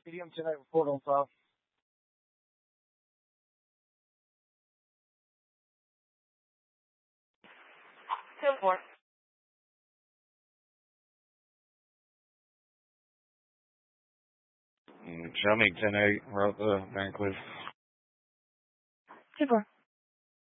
medium 10 report on file. 2-4. Show me 10-8, wrote the Van Cliff. 2-4.